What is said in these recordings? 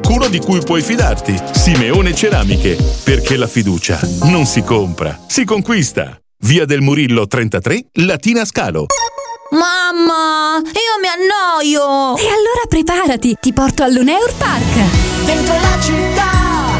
qualcuno di cui puoi fidarti. Simeone Ceramiche, perché la fiducia non si compra, si conquista. Via del Murillo 33, Latina Scalo. Mamma, io mi annoio! E allora preparati, ti porto all'Uneur Park. Dentro la città,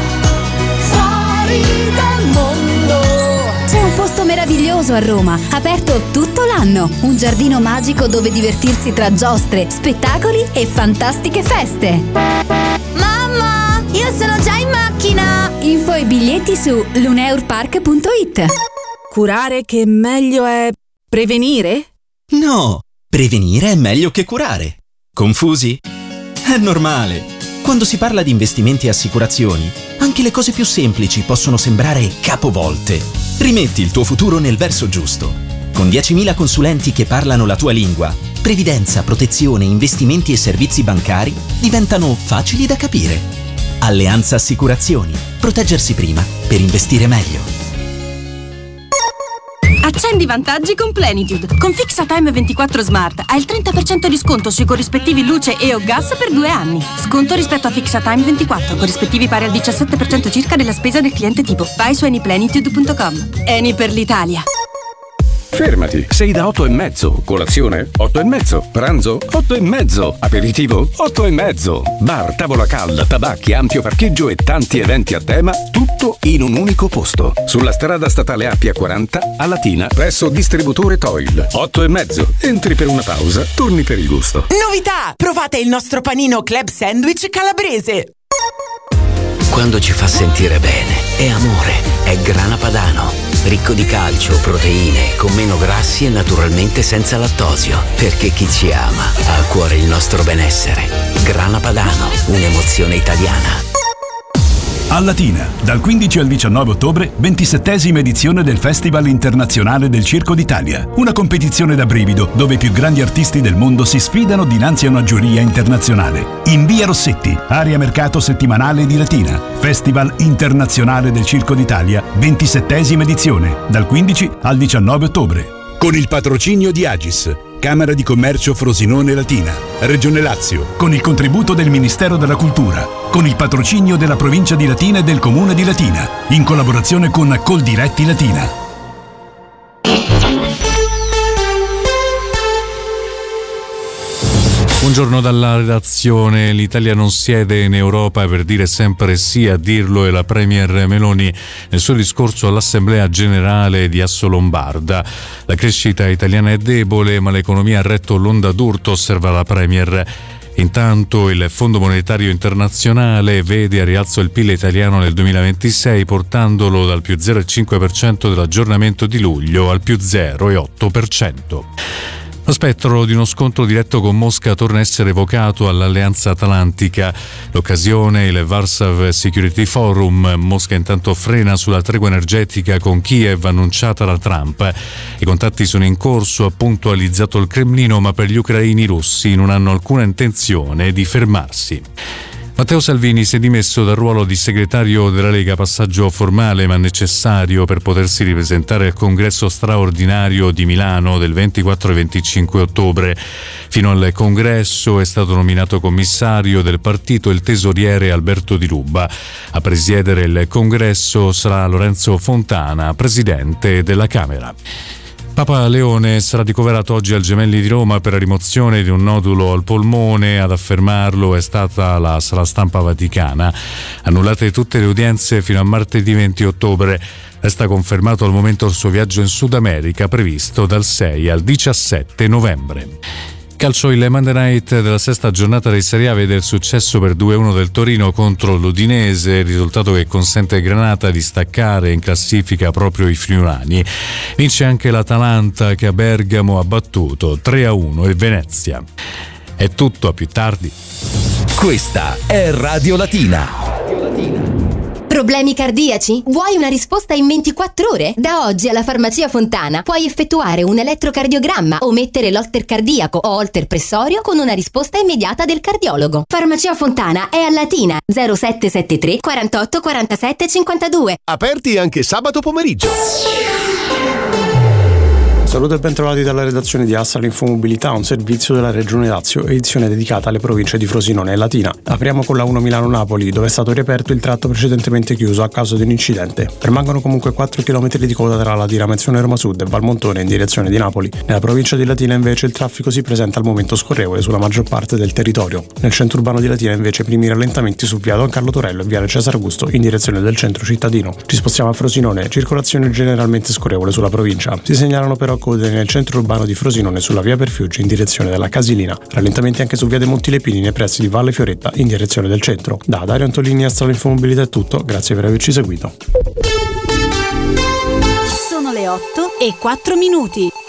fuori dal mondo. C'è un posto meraviglioso a Roma, aperto tutto l'anno. Un giardino magico dove divertirsi tra giostre, spettacoli e fantastiche feste. Mamma, io sono già in macchina! Info e biglietti su luneurpark.it. Curare che meglio è prevenire? No, prevenire è meglio che curare. Confusi? È normale. Quando si parla di investimenti e assicurazioni, anche le cose più semplici possono sembrare capovolte. Rimetti il tuo futuro nel verso giusto. Con 10.000 consulenti che parlano la tua lingua, previdenza, protezione, investimenti e servizi bancari diventano facili da capire. Alleanza Assicurazioni. Proteggersi prima per investire meglio. Accendi vantaggi con Plenitude. Con FixaTime 24 Smart hai il 30% di sconto sui corrispettivi luce e o gas per 2 anni. Sconto rispetto a FixaTime 24, corrispettivi pari al 17% circa della spesa del cliente tipo. Vai su anyplenitude.com. Eni per l'Italia. Fermati, sei da 8,5. Colazione? 8,5. Pranzo? 8,5. Aperitivo? 8,5. Bar, tavola calda, tabacchi, ampio parcheggio e tanti eventi a tema, tutto in un unico posto. Sulla strada statale Appia 40 a Latina, presso distributore Toil. 8,5. Entri per una pausa, torni per il gusto. Novità! Provate il nostro panino Club Sandwich calabrese. Quando ci fa sentire bene, è amore, è Grana Padano. Ricco di calcio, proteine, con meno grassi e naturalmente senza lattosio. Perché chi ci ama ha a cuore il nostro benessere. Grana Padano, un'emozione italiana. A Latina, dal 15 al 19 ottobre, 27esima edizione del Festival Internazionale del Circo d'Italia. Una competizione da brivido dove i più grandi artisti del mondo si sfidano dinanzi a una giuria internazionale. In via Rossetti, area mercato settimanale di Latina. Festival Internazionale del Circo d'Italia, 27esima edizione, dal 15 al 19 ottobre. Con il patrocinio di Agis, Camera di Commercio Frosinone Latina, Regione Lazio, con il contributo del Ministero della Cultura, con il patrocinio della Provincia di Latina e del Comune di Latina, in collaborazione con Coldiretti Latina. Buongiorno dalla redazione. L'Italia non siede in Europa per dire sempre sì, a dirlo è la Premier Meloni nel suo discorso all'Assemblea Generale di Assolombarda. La crescita italiana è debole, ma l'economia ha retto l'onda d'urto, osserva la Premier. Intanto il Fondo Monetario Internazionale vede a rialzo il PIL italiano nel 2026, portandolo dal più 0,5% dell'aggiornamento di luglio al più 0,8%. Lo spettro di uno scontro diretto con Mosca torna a essere evocato all'Alleanza Atlantica. L'occasione, il Warsaw Security Forum. Mosca intanto frena sulla tregua energetica con Kiev annunciata da Trump. I contatti sono in corso, ha puntualizzato il Cremlino, ma per gli ucraini russi non hanno alcuna intenzione di fermarsi. Matteo Salvini si è dimesso dal ruolo di segretario della Lega, passaggio formale ma necessario per potersi ripresentare al congresso straordinario di Milano del 24 e 25 ottobre. Fino al congresso è stato nominato commissario del partito il tesoriere Alberto Di Ruba. A presiedere il congresso sarà Lorenzo Fontana, presidente della Camera. Papa Leone sarà ricoverato oggi al Gemelli di Roma per la rimozione di un nodulo al polmone. Ad affermarlo è stata la sala stampa vaticana. Annullate tutte le udienze fino a martedì 20 ottobre. Resta confermato al momento il suo viaggio in Sud America previsto dal 6 al 17 novembre. Calcio, il Monday Night della sesta giornata di Serie A vede il successo per 2-1 del Torino contro l'Udinese, risultato che consente ai Granata di staccare in classifica proprio i friulani. Vince anche l'Atalanta che a Bergamo ha battuto 3-1 il Venezia. È tutto, a più tardi. Questa è Radio Latina. Problemi cardiaci? Vuoi una risposta in 24 ore? Da oggi alla Farmacia Fontana puoi effettuare un elettrocardiogramma o mettere l'holter cardiaco o holter pressorio con una risposta immediata del cardiologo. Farmacia Fontana è a Latina 0773 48 47 52. Aperti anche sabato pomeriggio. Saluto e bentrovati dalla redazione di Assal Infomobilità, un servizio della Regione Lazio, edizione dedicata alle province di Frosinone e Latina. Apriamo con la 1 Milano-Napoli, dove è stato riaperto il tratto precedentemente chiuso a causa di un incidente. Permangono comunque 4 km di coda tra la diramazione Roma Sud e Valmontone in direzione di Napoli. Nella provincia di Latina invece il traffico si presenta al momento scorrevole sulla maggior parte del territorio. Nel centro urbano di Latina invece primi rallentamenti su via Don Carlo Torello e viale Cesare Augusto in direzione del centro cittadino. Ci spostiamo a Frosinone, circolazione generalmente scorrevole sulla provincia. Si segnalano però code nel centro urbano di Frosinone sulla via Perfiuggi in direzione della Casilina. Rallentamenti anche su via dei Monti Lepini nei pressi di Valle Fioretta in direzione del centro. Da Dario Antolini a Assal Infomobilità è tutto, grazie per averci seguito. Sono le 8:04.